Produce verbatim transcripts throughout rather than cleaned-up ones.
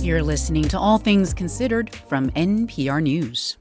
You're listening to All Things Considered from N P R News.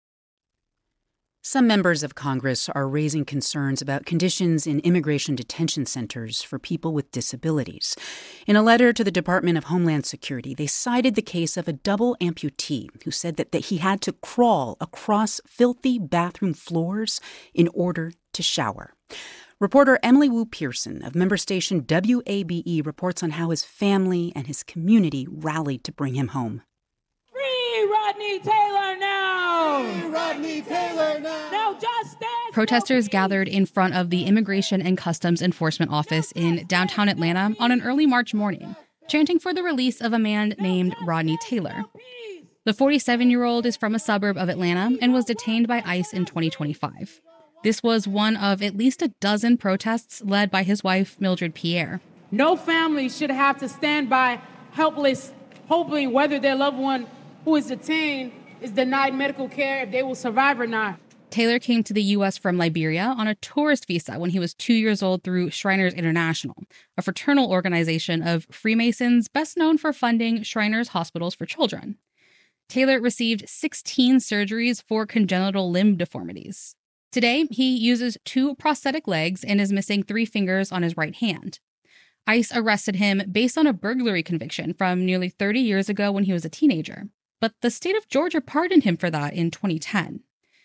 Some members of Congress are raising concerns about conditions in immigration detention centers for people with disabilities. In a letter to the Department of Homeland Security, they cited the case of a double amputee who said that, that he had to crawl across filthy bathroom floors in order to shower. Reporter Emily Wu Pearson of member station W A B E reports on how his family and his community rallied to bring him home. Free Rodney Taylor now! Free Rodney Taylor now! Now justice! Protesters gathered in front of the Immigration and Customs Enforcement Office in downtown Atlanta on an early March morning, chanting for the release of a man named Rodney Taylor. The forty-seven-year-old is from a suburb of Atlanta and was detained by ICE in twenty twenty-five. This was one of at least a dozen protests led by his wife, Mildred Pierre. No family should have to stand by helpless, hoping whether their loved one who is detained is denied medical care if they will survive or not. Taylor came to the U S from Liberia on a tourist visa when he was two years old through Shriners International, a fraternal organization of Freemasons best known for funding Shriners hospitals for children. Taylor received sixteen surgeries for congenital limb deformities. Today, he uses two prosthetic legs and is missing three fingers on his right hand. ICE arrested him based on a burglary conviction from nearly thirty years ago when he was a teenager. But the state of Georgia pardoned him for that in twenty ten.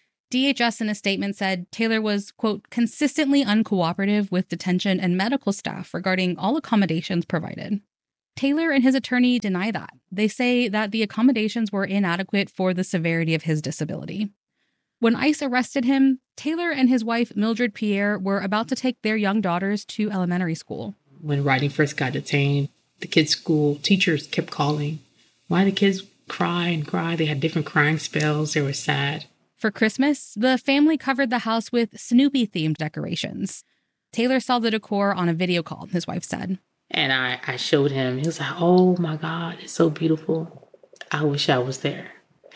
D H S in a statement said Taylor was, quote, consistently uncooperative with detention and medical staff regarding all accommodations provided. Taylor and his attorney deny that. They say that the accommodations were inadequate for the severity of his disability. When ICE arrested him, Taylor and his wife, Mildred Pierre, were about to take their young daughters to elementary school. When Rodney first got detained, the kids' school teachers kept calling. Why the kids cry and cry? They had different crying spells. They were sad. For Christmas, the family covered the house with Snoopy-themed decorations. Taylor saw the decor on a video call, his wife said. And I, I showed him. He was like, oh, my God, it's so beautiful. I wish I was there.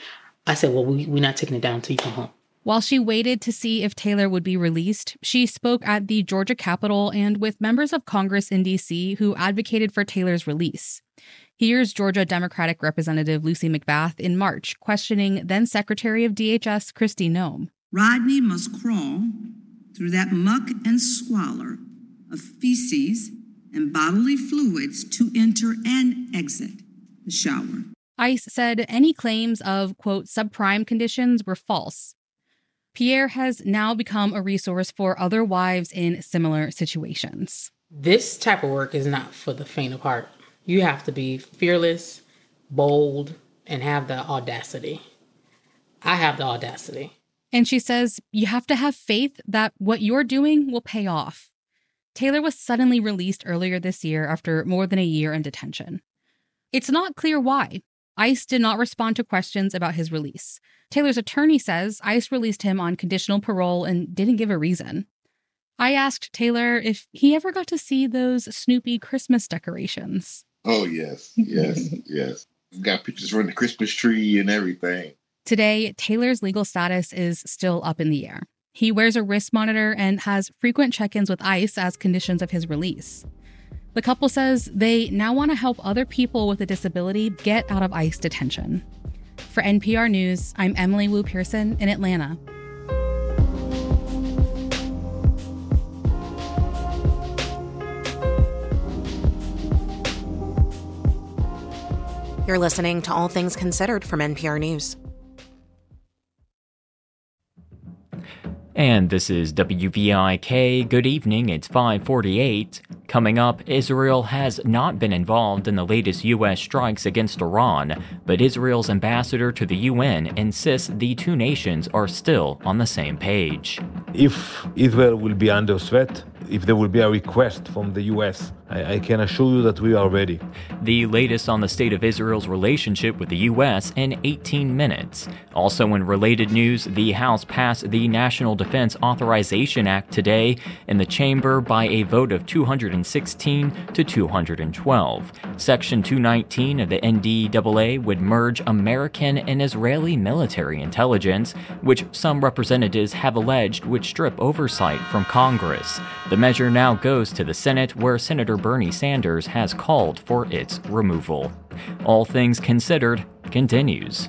I said, well, we, we're not taking it down until you come home. While she waited to see if Taylor would be released, she spoke at the Georgia Capitol and with members of Congress in D C who advocated for Taylor's release. Here's Georgia Democratic Representative Lucy McBath in March, questioning then-Secretary of D H S Kristi Noem. Rodney must crawl through that muck and squalor of feces and bodily fluids to enter and exit the shower. ICE said any claims of, quote, subprime conditions were false. Pierre has now become a resource for other wives in similar situations. This type of work is not for the faint of heart. You have to be fearless, bold, and have the audacity. I have the audacity. And she says you have to have faith that what you're doing will pay off. Taylor was suddenly released earlier this year after more than a year in detention. It's not clear why. ICE did not respond to questions about his release. Taylor's attorney says ICE released him on conditional parole and didn't give a reason. I asked Taylor if he ever got to see those Snoopy Christmas decorations. Oh, yes, yes, yes. Got pictures from the Christmas tree and everything. Today, Taylor's legal status is still up in the air. He wears a wrist monitor and has frequent check-ins with ICE as conditions of his release. The couple says they now want to help other people with a disability get out of ICE detention. For N P R News, I'm Emily Wu Pearson in Atlanta. You're listening to All Things Considered from N P R News. And this is W V I K. Good evening, it's five forty-eight. Coming up, Israel has not been involved in the latest U S strikes against Iran, but Israel's ambassador to the U N insists the two nations are still on the same page. If Israel will be under threat, if there will be a request from the U S, I, I can assure you that we are ready. The latest on the state of Israel's relationship with the U S in eighteen minutes. Also in related news, the House passed the National Defense Authorization Act today in the chamber by a vote of two hundred sixteen to two hundred twelve. Section two nineteen of the N D A A would merge American and Israeli military intelligence, which some representatives have alleged would strip oversight from Congress. The The measure now goes to the Senate, where Senator Bernie Sanders has called for its removal. All Things Considered continues.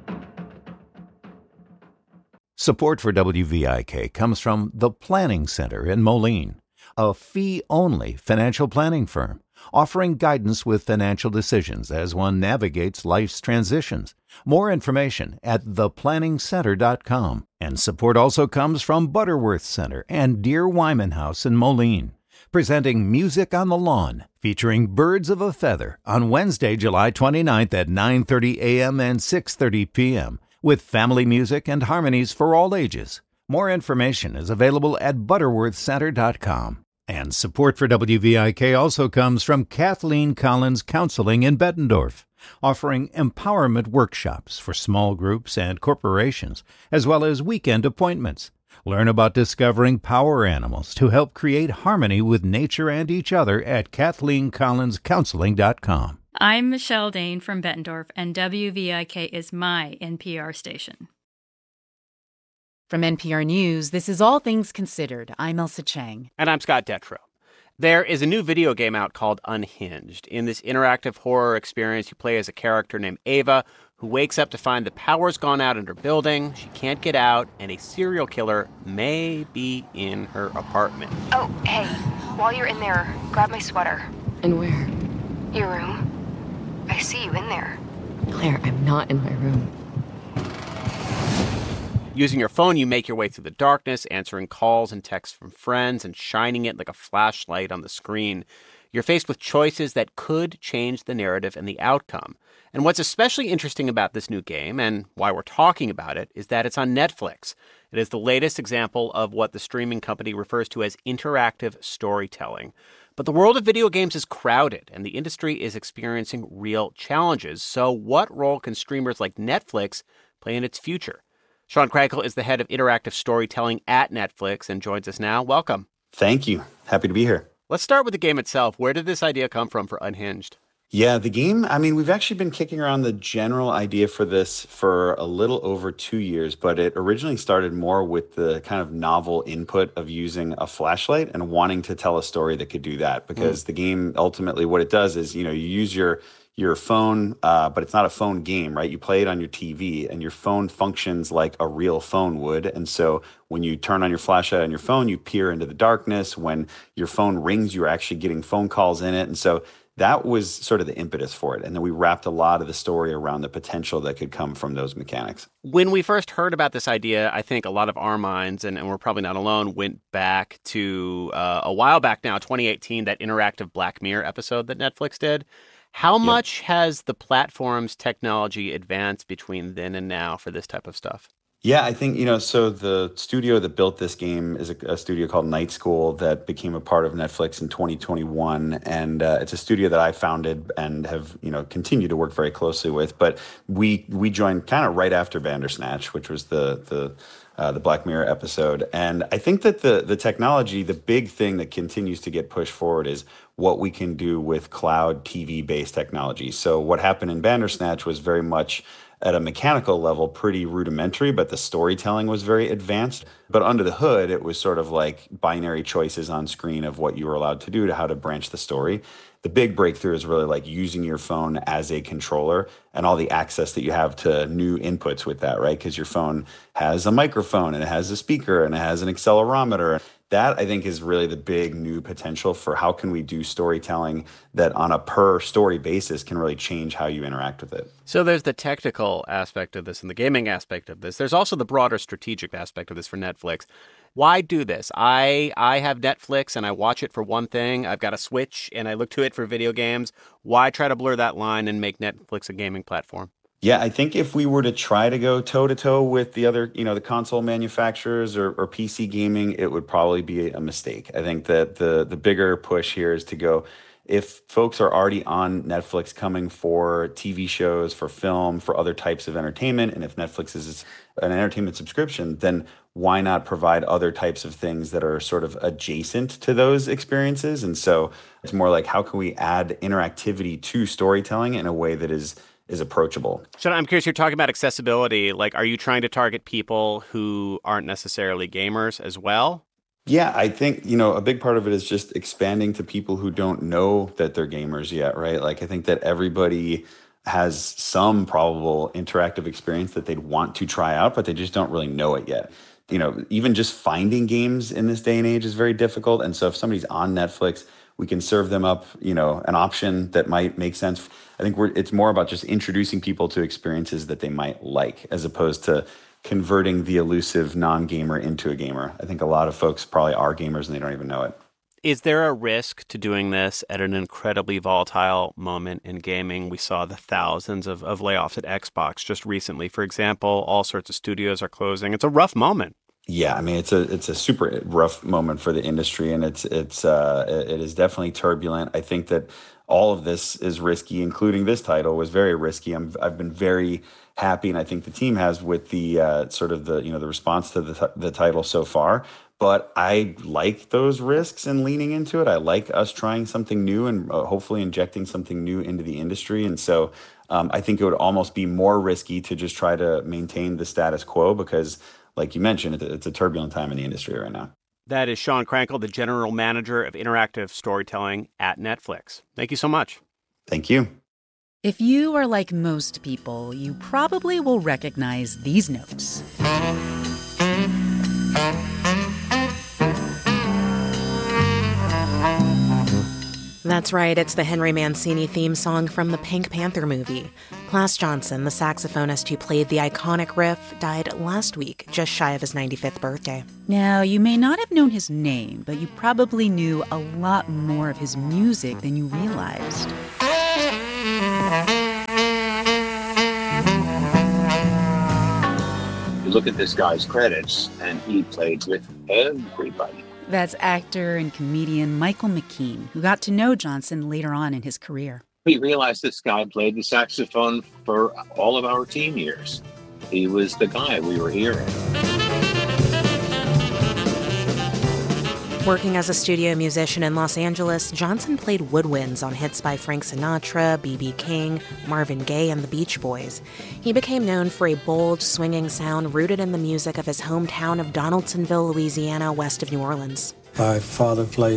Support for W V I K comes from the Planning Center in Moline, a fee-only financial planning firm offering guidance with financial decisions as one navigates life's transitions. More information at the planning center dot com. And support also comes from Butterworth Center and Dear Wyman House in Moline, presenting Music on the Lawn, featuring Birds of a Feather on Wednesday, July twenty-ninth at nine thirty a.m. and six thirty p.m., with family music and harmonies for all ages. More information is available at butterworth center dot com. And support for W V I K also comes from Kathleen Collins Counseling in Bettendorf, offering empowerment workshops for small groups and corporations, as well as weekend appointments. Learn about discovering power animals to help create harmony with nature and each other at kathleen collins counseling dot com. I'm Michelle Dane from Bettendorf, and W V I K is my N P R station. From N P R News, this is All Things Considered. I'm Elsa Chang. And I'm Scott Detrow. There is a new video game out called Unhinged. In this interactive horror experience, you play as a character named Ava, who wakes up to find the power's gone out in her building, she can't get out, and a serial killer may be in her apartment. Oh, hey, while you're in there, grab my sweater. And where? Your room. I see you in there. Claire, I'm not in my room. Using your phone, you make your way through the darkness, answering calls and texts from friends and shining it like a flashlight on the screen. You're faced with choices that could change the narrative and the outcome. And what's especially interesting about this new game, and why we're talking about it, is that it's on Netflix. It is the latest example of what the streaming company refers to as interactive storytelling. But the world of video games is crowded, and the industry is experiencing real challenges. So what role can streamers like Netflix play in its future? Sean Krankel is the head of interactive storytelling at Netflix and joins us now. Welcome. Thank you. Happy to be here. Let's start with the game itself. Where did this idea come from for Unhinged? Yeah, the game, I mean, we've actually been kicking around the general idea for this for a little over two years, but it originally started more with the kind of novel input of using a flashlight and wanting to tell a story that could do that. Because mm. the game, ultimately, what it does is, you know, you use your your phone, uh, but it's not a phone game, right? You play it on your T V, and your phone functions like a real phone would. And so when you turn on your flashlight on your phone, you peer into the darkness. When your phone rings, you're actually getting phone calls in it. And so that was sort of the impetus for it. And then we wrapped a lot of the story around the potential that could come from those mechanics. When we first heard about this idea, I think a lot of our minds, and, and we're probably not alone, went back to uh, a while back now, twenty eighteen, that interactive Black Mirror episode that Netflix did. How much yep. has the platform's technology advanced between then and now for this type of stuff? Yeah, I think, you know, so the studio that built this game is a, a studio called Night School that became a part of Netflix in twenty twenty-one. And uh, it's a studio that I founded and have, you know, continued to work very closely with. But we we joined kind of right after Bandersnatch, which was the the uh, the Black Mirror episode. And I think that the the technology, the big thing that continues to get pushed forward is what we can do with cloud T V-based technology. So what happened in Bandersnatch was very much at a mechanical level, pretty rudimentary, but the storytelling was very advanced. But under the hood, it was sort of like binary choices on screen of what you were allowed to do to how to branch the story. The big breakthrough is really like using your phone as a controller and all the access that you have to new inputs with that, right? Because your phone has a microphone and it has a speaker and it has an accelerometer. That, I think, is really the big new potential for how can we do storytelling that on a per story basis can really change how you interact with it. So there's the technical aspect of this and the gaming aspect of this. There's also the broader strategic aspect of this for Netflix. Why do this? I I have Netflix and I watch it for one thing. I've got a Switch and I look to it for video games. Why try to blur that line and make Netflix a gaming platform? Yeah, I think if we were to try to go toe-to-toe with the other, you know, the console manufacturers or, or P C gaming, it would probably be a mistake. I think that the the bigger push here is to go, if folks are already on Netflix coming for T V shows, for film, for other types of entertainment, and if Netflix is an entertainment subscription, then why not provide other types of things that are sort of adjacent to those experiences? And so it's more like, how can we add interactivity to storytelling in a way that is is approachable? So I'm curious, you're talking about accessibility. Like, are you trying to target people who aren't necessarily gamers as well? Yeah, I think, you know, a big part of it is just expanding to people who don't know that they're gamers yet, right? Like, I think that everybody has some probable interactive experience that they'd want to try out, but they just don't really know it yet. You know, even just finding games in this day and age is very difficult. And so if somebody's on Netflix, we can serve them up, you know, an option that might make sense. I think we're, it's more about just introducing people to experiences that they might like, as opposed to converting the elusive non-gamer into a gamer. I think a lot of folks probably are gamers and they don't even know it. Is there a risk to doing this at an incredibly volatile moment in gaming? We saw the thousands of, of layoffs at Xbox just recently. For example, all sorts of studios are closing. It's a rough moment. Yeah, I mean, it's a it's a super rough moment for the industry, and it's it's uh, it is definitely turbulent. I think that all of this is risky, including this title was very risky. I'm I've been very happy, and I think the team has, with the uh, sort of the you know the response to the t- the title so far. But I like those risks and leaning into it. I like us trying something new and uh, hopefully injecting something new into the industry. And so um, I think it would almost be more risky to just try to maintain the status quo because, like you mentioned, it's a turbulent time in the industry right now. That is Sean Krankel, the General Manager of Interactive Storytelling at Netflix. Thank you so much. Thank you. If you are like most people, you probably will recognize these notes. That's right, it's the Henry Mancini theme song from the Pink Panther movie. Klaus Johnson, the saxophonist who played the iconic riff, died last week, just shy of his ninety-fifth birthday. Now, you may not have known his name, but you probably knew a lot more of his music than you realized. You look at this guy's credits, and he played with everybody. That's actor and comedian Michael McKean, who got to know Johnson later on in his career. We realized this guy played the saxophone for all of our teen years. He was the guy we were hearing. Working as a studio musician in Los Angeles, Johnson played woodwinds on hits by Frank Sinatra, B B King, Marvin Gaye, and the Beach Boys. He became known for a bold, swinging sound rooted in the music of his hometown of Donaldsonville, Louisiana, west of New Orleans. My father played